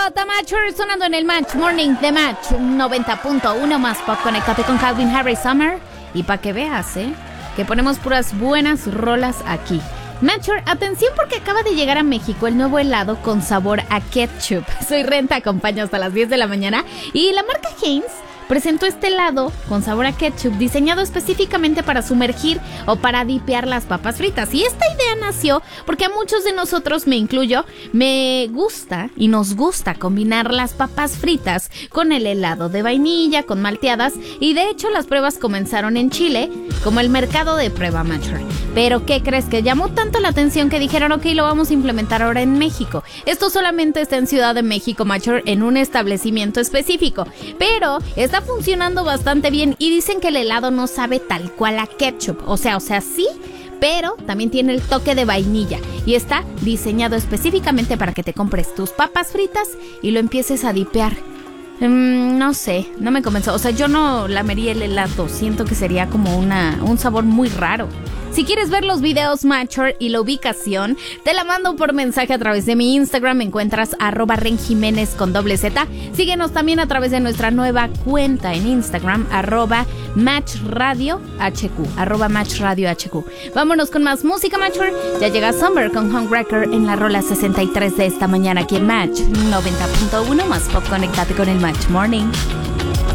Matcher sonando en el Match Morning de Match 90.1 más pop. Conéctate con Calvin Harris Summer y pa' que veas, que ponemos puras buenas rolas aquí. Matcher, atención porque acaba de llegar a México el nuevo helado con sabor a ketchup. Soy Ren, te acompaño hasta las 10 de la mañana y la marca Heinz presentó este helado con sabor a ketchup diseñado específicamente para sumergir o para dipear las papas fritas. Y esta idea nació porque a muchos de nosotros, me incluyo, me gusta y nos gusta combinar las papas fritas con el helado de vainilla, con malteadas, y de hecho las pruebas comenzaron en Chile como el mercado de prueba Matcher. Pero ¿qué crees? Que llamó tanto la atención que dijeron, ok, lo vamos a implementar ahora en México. Esto solamente está en Ciudad de México, Matcher, en un establecimiento específico, pero está funcionando bastante bien y dicen que el helado no sabe tal cual a ketchup, o sea sí, pero también tiene el toque de vainilla y está diseñado específicamente para que te compres tus papas fritas y lo empieces a dipear. No sé, no me convenció, o sea, yo no lamería el helado, siento que sería como un sabor muy raro. Si quieres ver los videos Matcher y la ubicación, te la mando por mensaje a través de mi Instagram. Me encuentras @renjiménez con Z. Síguenos también a través de nuestra nueva cuenta en Instagram, @matchradiohq. Vámonos con más música, Matcher. Ya llega Summer con Homewrecker en la rola 63 de esta mañana aquí en Match 90.1 más pop. Conéctate con el Match Morning.